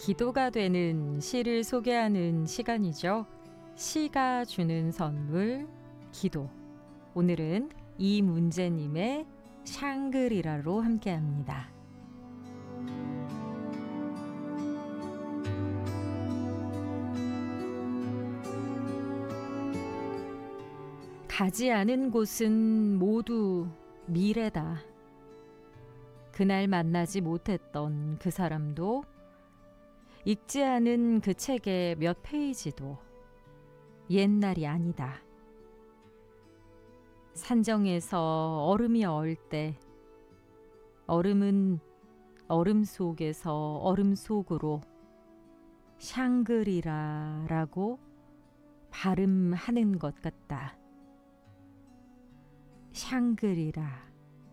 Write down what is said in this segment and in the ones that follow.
기도가 되는 시를 소개하는 시간이죠. 시가 주는 선물, 기도. 오늘은 이문재님의 샹그리라로 함께합니다. 가지 않은 곳은 모두 미래다. 그날 만나지 못했던 그 사람도, 읽지 않은 그 책의 몇 페이지도 옛날이 아니다. 산정에서 얼음이 얼 때 얼음은 얼음 속에서 얼음 속으로 샹그리라라고 발음하는 것 같다. 샹그리라.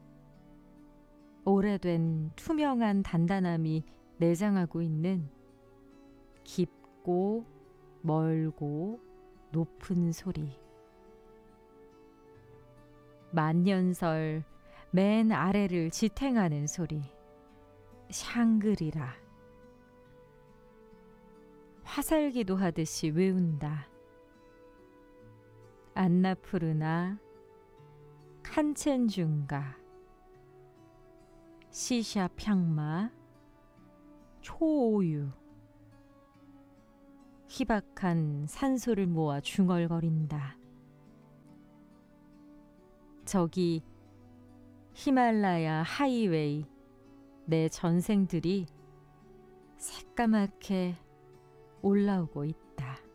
오래된 투명한 단단함이 내장하고 있는 깊고 멀고 높은 소리. 만년설 맨 아래를 지탱하는 소리. 샹그리라. 화살기도 하듯이 외운다. 안나푸르나 칸첸중가 시샤평마 초오유. 희박한 산소를 모아 중얼거린다. 저기 히말라야 하이웨이, 내 전생들이 새까맣게 올라오고 있다.